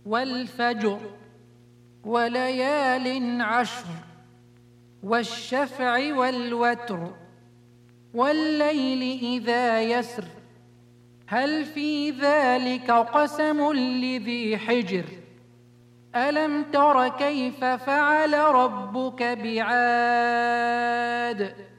والفجر وليال عشر والشفع والوتر والليل إذا يسر هل في ذلك قسم لذي حجر ألم تر كيف فعل ربك بعاد